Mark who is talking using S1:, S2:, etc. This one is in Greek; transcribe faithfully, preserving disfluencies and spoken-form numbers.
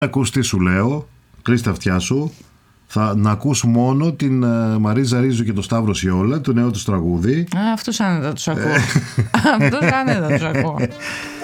S1: Ακούς τι σου λέω, κλείς τα αυτιά σου. Θα να ακούς μόνο την uh, Μαρίζα Ρίζου και το Σταύρο Σιόλα, το νέο τους τραγούδι.
S2: Α, αυτούς άνετα τους ακούω. Αυτούς άνετα τους ακούω.